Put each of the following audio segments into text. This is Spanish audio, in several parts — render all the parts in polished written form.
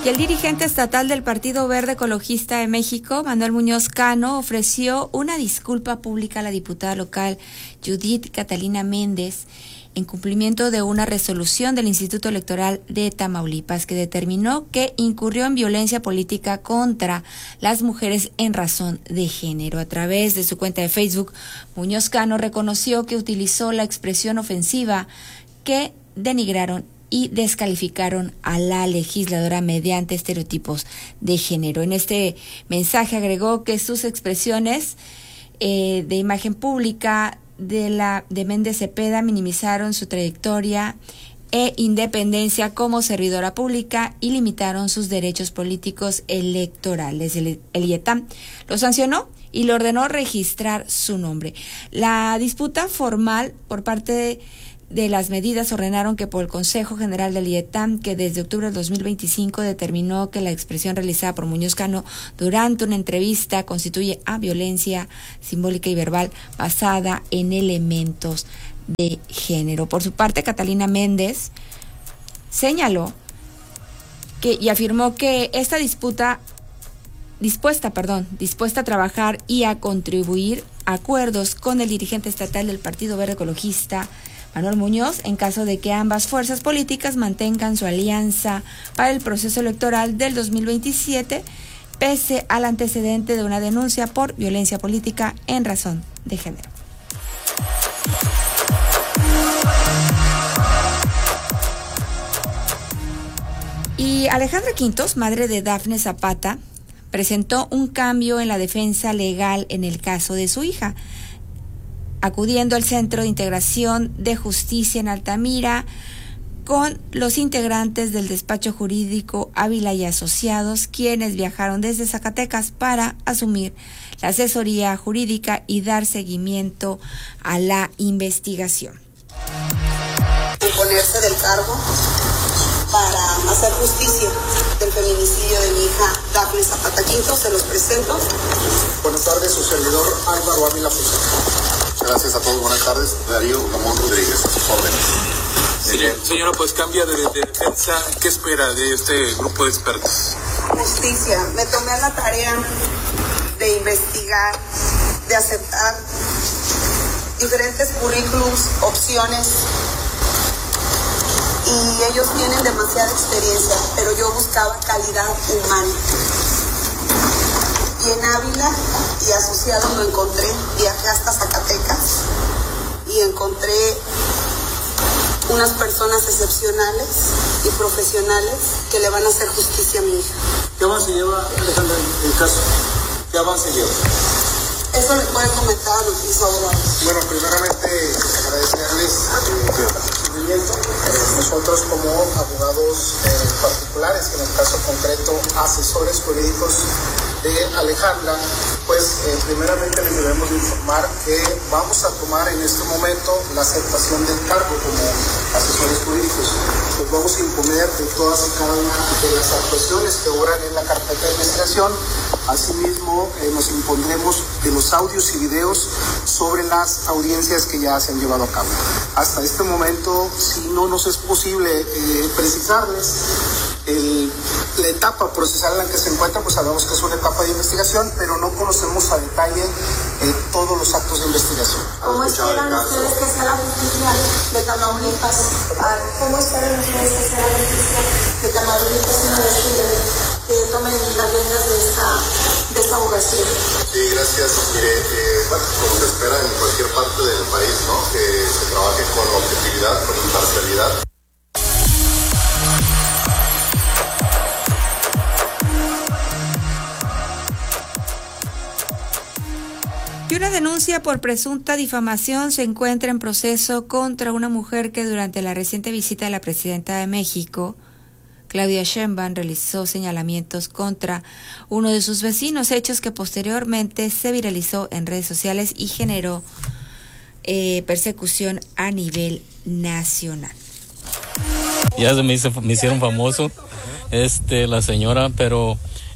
Y el dirigente estatal del Partido Verde Ecologista de México, Manuel Muñoz Cano, ofreció una disculpa pública a la diputada local Judith Catalina Méndez en cumplimiento de una resolución del Instituto Electoral de Tamaulipas que determinó que incurrió en violencia política contra las mujeres en razón de género. A través de su cuenta de Facebook, Muñoz Cano reconoció que utilizó la expresión ofensiva que denigraron y descalificaron a la legisladora mediante estereotipos de género. En este mensaje agregó que sus expresiones de imagen pública de Méndez Cepeda minimizaron su trayectoria e independencia como servidora pública y limitaron sus derechos políticos electorales. El IETAM lo sancionó y le ordenó registrar su nombre. La disputa formal por parte de las medidas ordenaron que por el Consejo General del IETAM, que desde octubre del 2025 determinó que la expresión realizada por Muñoz Cano durante una entrevista constituye a violencia simbólica y verbal basada en elementos de género. Por su parte, Catalina Méndez señaló y afirmó que esta dispuesta a trabajar y a contribuir a acuerdos con el dirigente estatal del Partido Verde Ecologista, Manuel Muñoz, en caso de que ambas fuerzas políticas mantengan su alianza para el proceso electoral del 2027, pese al antecedente de una denuncia por violencia política en razón de género. Y Alejandra Quintos, madre de Dafne Zapata, presentó un cambio en la defensa legal en el caso de su hija, acudiendo al Centro de Integración de Justicia en Altamira con los integrantes del despacho jurídico Ávila y Asociados, quienes viajaron desde Zacatecas para asumir la asesoría jurídica y dar seguimiento a la investigación. Imponerse del cargo para hacer justicia del feminicidio de mi hija Dafne Zapata Quintos. Se los presento. Buenas tardes, su servidor Álvaro Ávila Fusa. Gracias a todos, buenas tardes. Darío Ramón Rodríguez, a sus órdenes. Señora, pues cambia de defensa. ¿Qué espera de este grupo de expertos? Justicia. Me tomé la tarea de investigar, de aceptar diferentes currículums, opciones, y ellos tienen demasiada experiencia, pero yo buscaba calidad humana. Y en Ávila y Asociados lo encontré. Viajé hasta Zacatecas y encontré unas personas excepcionales y profesionales que le van a hacer justicia a mi hija. ¿Qué avance lleva, Alejandra, el caso? ¿Qué avance lleva? Eso le puede comentar a mis abogados. Bueno, primeramente agradecerles el seguimiento. Nosotros como abogados particulares, y en el caso concreto asesores jurídicos de Alejandra, pues primeramente les debemos informar que vamos a tomar en este momento la aceptación del cargo como asesores jurídicos. Pues vamos a imponer de todas y cada una de las actuaciones que obran en la carpeta de investigación. Asimismo, nos impondremos de los audios y videos sobre las audiencias que ya se han llevado a cabo. Hasta este momento, si no nos es posible precisarles la etapa procesal en la que se encuentra, pues sabemos que es una etapa de investigación, pero no conocemos a detalle todos los actos de investigación. ¿Cómo esperan ustedes que sea la justicia de Tamaulipas? ¿Cómo esperan ustedes que sea la justicia de Tamaulipas una vez que tomen las riendas de esta abogacía? Sí, gracias. Mire, bueno, como se espera en cualquier parte del país, ¿no? Que se trabaje con objetividad, con imparcialidad. Y una denuncia por presunta difamación se encuentra en proceso contra una mujer que durante la reciente visita de la presidenta de México, Claudia Sheinbaum, realizó señalamientos contra uno de sus vecinos, hechos que posteriormente se viralizó en redes sociales y generó persecución a nivel nacional. Ya me hicieron famoso la señora, pero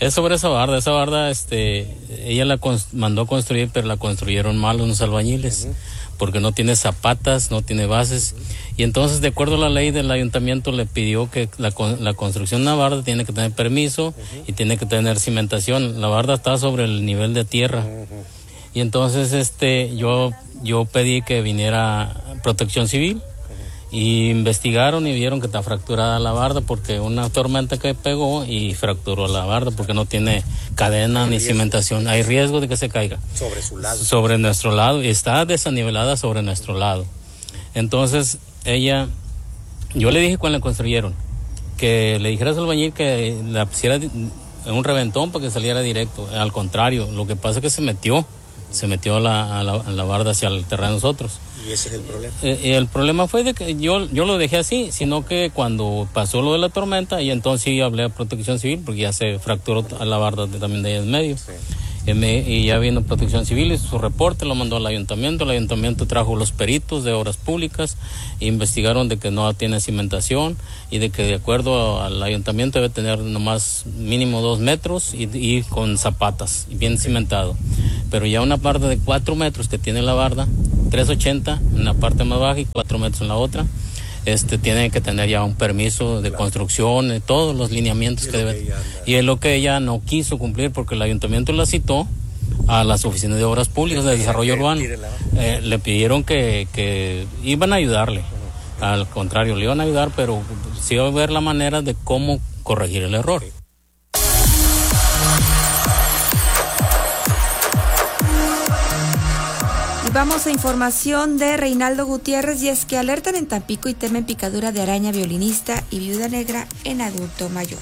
Es sobre esa barda, ella la mandó construir, pero la construyeron mal unos albañiles, porque no tiene zapatas, no tiene bases, y entonces de acuerdo a la ley del ayuntamiento le pidió que la construcción de una barda tiene que tener permiso y tiene que tener cimentación. La barda está sobre el nivel de tierra, y entonces yo pedí que viniera Protección Civil, y investigaron y vieron que está fracturada la barda porque una tormenta que pegó y fracturó la barda porque no tiene cadena ni cimentación. Hay riesgo de que se caiga. Sobre su lado. Sobre nuestro lado, y está desanivelada sobre nuestro lado. Entonces, yo le dije cuando la construyeron, que le dijeras al albañil que la pusiera en un reventón para que saliera directo. Al contrario, lo que pasa es que se metió a la barda hacia el terreno de nosotros. ¿Y ese es el problema? El problema fue de que yo lo dejé así, sino que cuando pasó lo de la tormenta, y entonces sí hablé a Protección Civil, porque ya se fracturó a la barda también de ahí en medio. Sí. Y ya vino Protección Civil, hizo su reporte, lo mandó al ayuntamiento. El ayuntamiento trajo los peritos de obras públicas, e investigaron de que no tiene cimentación y de que de acuerdo al ayuntamiento debe tener nomás mínimo 2 metros y con zapatas y bien cimentado. Pero ya una barda de 4 metros que tiene la barda, 3.80 en la parte más baja y 4 metros en la otra, tiene que tener ya un permiso de construcción, de todos los lineamientos que debe. Y es lo que ella no quiso cumplir porque el ayuntamiento la citó a las oficinas de obras públicas de desarrollo urbano. Le pidieron que iban a ayudarle. Al contrario, le iban a ayudar, pero sí iba a ver la manera de cómo corregir el error. Vamos a información de Reinaldo Gutiérrez, y es que alertan en Tampico y temen picadura de araña violinista y viuda negra en adulto mayor.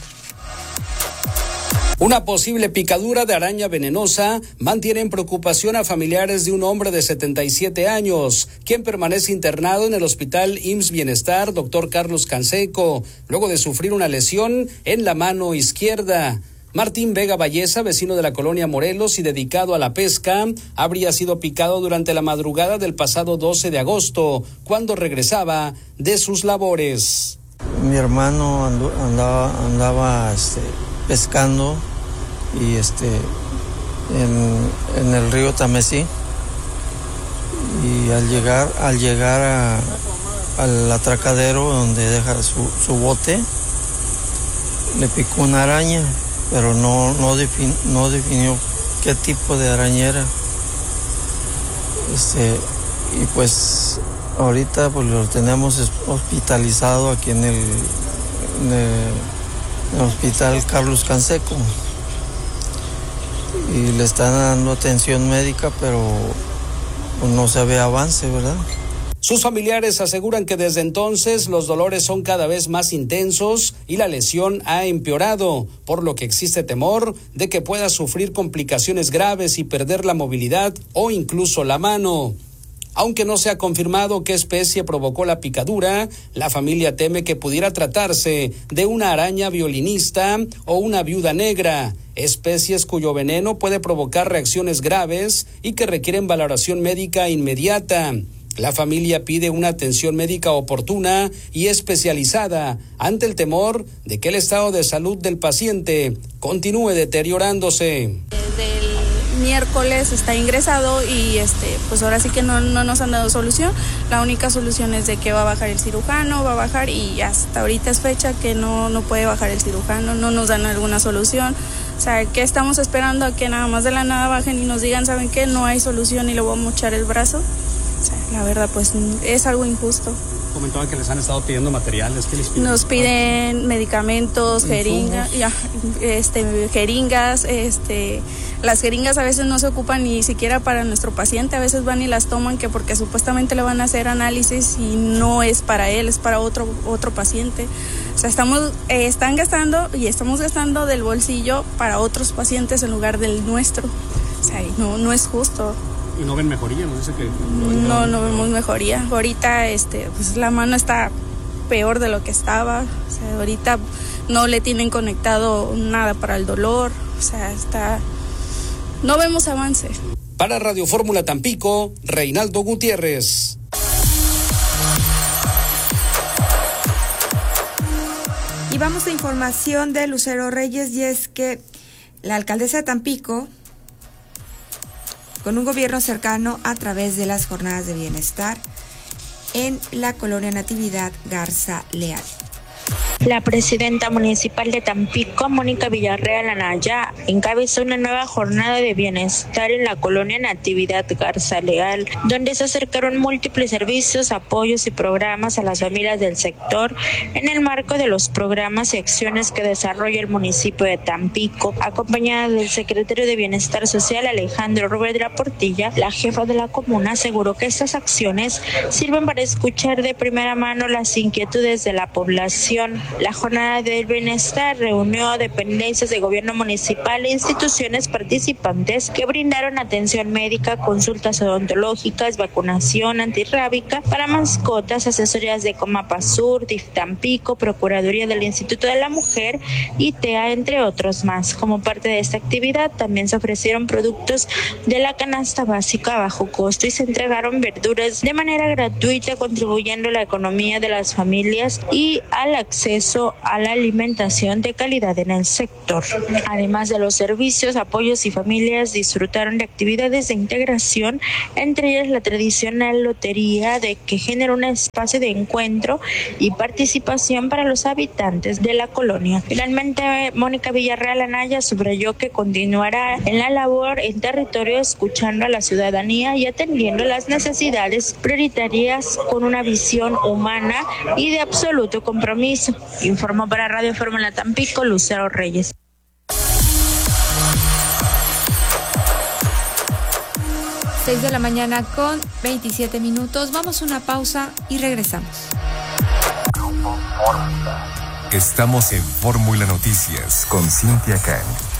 Una posible picadura de araña venenosa mantiene en preocupación a familiares de un hombre de 77 años, quien permanece internado en el hospital IMSS Bienestar Dr. Carlos Canseco, luego de sufrir una lesión en la mano izquierda. Martín Vega Valleza, vecino de la colonia Morelos y dedicado a la pesca, habría sido picado durante la madrugada del pasado 12 de agosto, cuando regresaba de sus labores. Mi hermano andaba pescando y en el río Tamesí, y al llegar al atracadero donde deja su bote, le picó una araña, pero no definió qué tipo de araña era. Y pues ahorita pues lo tenemos hospitalizado aquí en el hospital Carlos Canseco, y le están dando atención médica, pero pues no se ve avance, ¿verdad? Sus familiares aseguran que desde entonces los dolores son cada vez más intensos y la lesión ha empeorado, por lo que existe temor de que pueda sufrir complicaciones graves y perder la movilidad o incluso la mano. Aunque no se ha confirmado qué especie provocó la picadura, la familia teme que pudiera tratarse de una araña violinista o una viuda negra, especies cuyo veneno puede provocar reacciones graves y que requieren valoración médica inmediata. La familia pide una atención médica oportuna y especializada ante el temor de que el estado de salud del paciente continúe deteriorándose. Desde el miércoles está ingresado y pues ahora sí que no nos han dado solución. La única solución es de que va a bajar el cirujano, y hasta ahorita es fecha que no puede bajar el cirujano, no nos dan alguna solución. O sea, que estamos esperando a que nada más de la nada bajen y nos digan, ¿saben qué? No hay solución y le vamos a echar el brazo. O sea, la verdad, pues es algo injusto. Comentaban que les han estado pidiendo materiales. ¿Qué les piden? Nos piden medicamentos, jeringas. Las jeringas a veces no se ocupan ni siquiera para nuestro paciente, a veces van y las toman que porque supuestamente le van a hacer análisis y no es para él, es para otro paciente. O sea, están gastando y estamos gastando del bolsillo para otros pacientes en lugar del nuestro. O sea, no es justo. ¿Y no ven mejoría? No vemos mejoría. Ahorita pues la mano está peor de lo que estaba. O sea, ahorita no le tienen conectado nada para el dolor. O sea, no vemos avance. Para Radio Fórmula Tampico, Reinaldo Gutiérrez. Y vamos a información de Lucero Reyes, y es que la alcaldesa de Tampico con un gobierno cercano a través de las jornadas de bienestar en la colonia Natividad Garza Leal. La presidenta municipal de Tampico, Mónica Villarreal Anaya, encabezó una nueva jornada de bienestar en la colonia Natividad Garza Leal, donde se acercaron múltiples servicios, apoyos y programas a las familias del sector en el marco de los programas y acciones que desarrolla el municipio de Tampico. Acompañada del secretario de Bienestar Social, Alejandro Rubén de la Portilla, la jefa de la comuna aseguró que estas acciones sirven para escuchar de primera mano las inquietudes de la población. La jornada del bienestar reunió a dependencias de gobierno municipal e instituciones participantes que brindaron atención médica, consultas odontológicas, vacunación antirrábica para mascotas, asesorías de Comapasur, DIF Tampico, Procuraduría del Instituto de la Mujer y TEA, entre otros más. Como parte de esta actividad también se ofrecieron productos de la canasta básica a bajo costo y se entregaron verduras de manera gratuita, contribuyendo a la economía de las familias y al acceso a la alimentación de calidad en el sector. Además de los servicios, apoyos y familias disfrutaron de actividades de integración, entre ellas la tradicional lotería que genera un espacio de encuentro y participación para los habitantes de la colonia. Finalmente, Mónica Villarreal Anaya subrayó que continuará en la labor en territorio escuchando a la ciudadanía y atendiendo las necesidades prioritarias con una visión humana y de absoluto compromiso. Informó para Radio Fórmula Tampico, Lucero Reyes. 6 de la mañana con 27 minutos. Vamos a una pausa y regresamos. Estamos en Fórmula Noticias con Cintia Can.